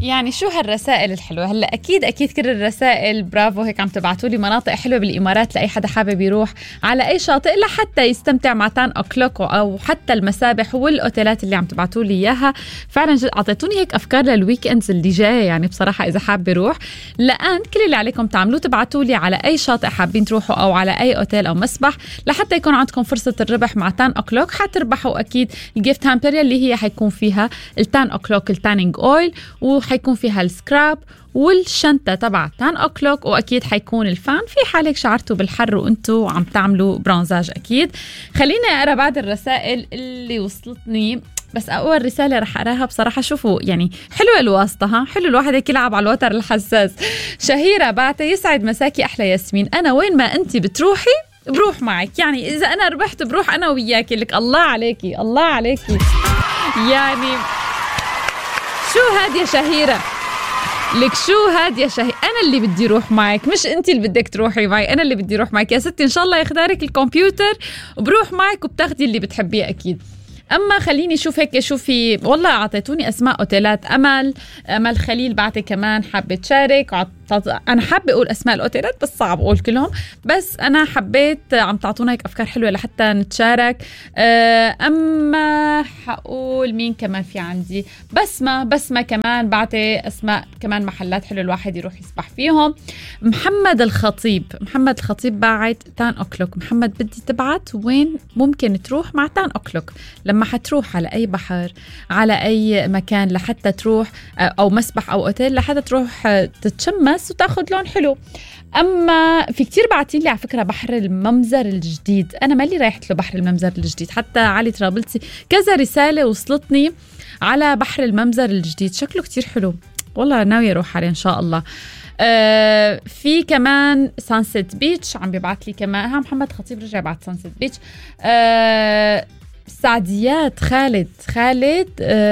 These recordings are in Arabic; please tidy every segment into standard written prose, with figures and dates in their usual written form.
يعني شو هالرسائل الحلوة. هلا أكيد كل الرسائل برافو، هيك عم تبعتوا لي مناطق حلوة بالإمارات لأي حدا حابب يروح على أي شاطئ لحتى يستمتع مع تان أوكلوك أو حتى المسابح والأوتيلات اللي عم تبعتوا لي إياها. فعلا أعطيتوني هيك أفكار للويك إندز اللي جاي، يعني بصراحة إذا حاب يروح. لأن كل اللي عليكم تعملوه تبعتوا لي على أي شاطئ حابين تروحوا أو على أي أوتيل أو مسبح لحتى يكون عندكم فرصة الربح مع تان أوكلوك. حتربحوا أكيد الجيفت هامبر اللي هي حيكون فيها التان أوكلوك التانينج أويل، وحيكون فيها السكراب والشنطة تبع تان أوكلوك، وأكيد حيكون الفان في حالك شعرتوا بالحر وأنتوا عم تعملوا برونزاج. أكيد خليني أقرأ بعض الرسائل اللي وصلتني، بس أول رسالة رح أقراها بصراحة. شوفوا يعني حلوة الواسطة، ها حلو الواحد هيك يلعب على الوتر الحساس. شهيرة بعتة يسعد مساكي أحلى ياسمين، أنا وين ما أنتي بتروحي بروح معك، يعني إذا أنا ربحت بروح أنا وياكي. لك الله عليكي الله عليكي، يعني شو هاد يا شهيرة، لك شو هاد يا شهيرة، أنا اللي بدي روح معك مش أنتي اللي بدك تروحي معي، أنا اللي بدي روح معك يا ستي. إن شاء الله يختارك الكمبيوتر وبروح معك وبتاخدي اللي بتحبيه أكيد. أما خليني شوف هيك، شوفي والله أعطيتوني أسماء أوتيلات. أمل خليل بعتي كمان حابة تشارك. أنا حابة أقول أسماء الأوتيلات بس صعب أقول كلهم، بس أنا حبيت عم تعطونا هيك أفكار حلوة لحتى نتشارك. أما حقول مين كمان في عندي، بسمة كمان بعتي أسماء كمان محلات حلو الواحد يروح يسبح فيهم. محمد الخطيب باعت تان أوكلوك. محمد بدي تبعت وين ممكن تروح مع تان أوكلوك لما حتروح على أي بحر على أي مكان لحتى تروح أو مسبح أو أوتيل لحتى تروح تتشمس وتاخد لون حلو. أما في كتير بعتين لي على فكرة بحر الممزر الجديد، أنا مالي رايحت له بحر الممزر الجديد، حتى علي ترابلتي كذا رسالة وصلتني على بحر الممزر الجديد، شكله كتير حلو والله، ناوية أروح عليه إن شاء الله. في كمان سانسيت بيتش عم بيبعت لي كمان، محمد خطيب رجع بعت سانسيت بيتش. سعديات خالد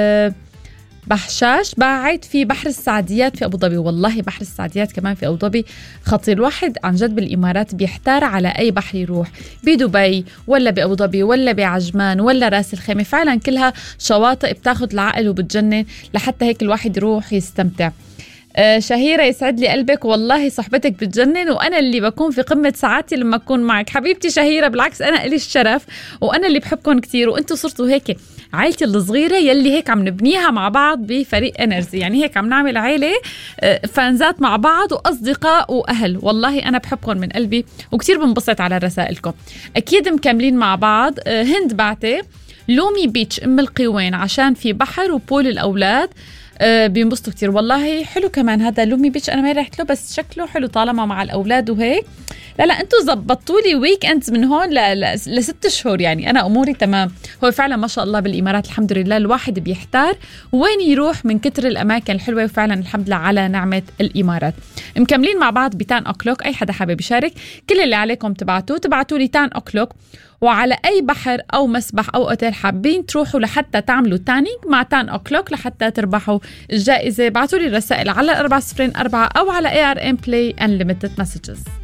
بحشاش باعت في بحر السعديات في أبو ظبي. والله بحر السعديات كمان في أبو ظبي خطير، الواحد عن جد بالإمارات بيحتار على أي بحر يروح، بدبي ولا بأبو ظبي ولا بعجمان ولا راس الخيمة، فعلا كلها شواطئ بتاخد العقل وبتجنن لحتى هيك الواحد يروح يستمتع. شهيرة يسعد لي قلبك، والله صحبتك بتجنن وأنا اللي بكون في قمة سعادتي لما أكون معك. حبيبتي شهيرة بالعكس أنا إلي الشرف وأنا اللي بحبكم كتير، وأنتوا صرتوا هيك عائلتي الصغيرة يلي هيك عم نبنيها مع بعض بفريق انرجي، يعني هيك عم نعمل عائلة فانزات مع بعض وأصدقاء وأهل. والله أنا بحبكم من قلبي وكتير بنبسط على رسائلكم. أكيد مكملين مع بعض. هند بعتي لومي بيتش أم القوين عشان في بحر وبول الأولاد بينبسطوا كتير. والله حلو كمان هذا لومي بيتش، أنا ما رحت له بس شكله حلو طالما مع الأولاد وهيك. لا أنتوا زبطوا لي ويك أندز من هون ل6 شهور، يعني أنا أموري تمام. هو فعلا ما شاء الله بالإمارات الحمد لله الواحد بيحتار وين يروح من كتر الأماكن الحلوة، وفعلا الحمد لله على نعمة الإمارات. مكملين مع بعض بتان أوكلوك، أي حدا حابب يشارك كل اللي عليكم تبعتوا لي تان أوكلوك، وعلى أي بحر أو مسبح أو أوتيل حابين تروحوا لحتى تعملوا تانينج مع تان أوكلوك لحتى تربحوا الجائزة. بعتوا لي الرسائل على 404 أو على ARM Play Unlimited Messages.